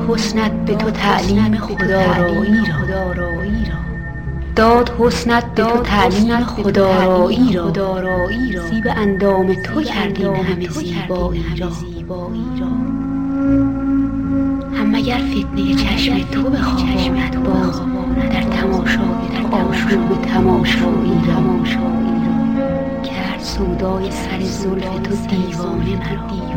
حسنت به تو تعلیم خودآرایی را، داد حسنت به تو تعلیم خودآرایی را. زیب اندام تو کردیم همه زیبایی را. هم مگر فتنه چشم تو به خواب آمد باز در تماشای تو آشوب تماشایی را. کرد سودای سر زلف تو دیوانه مرا،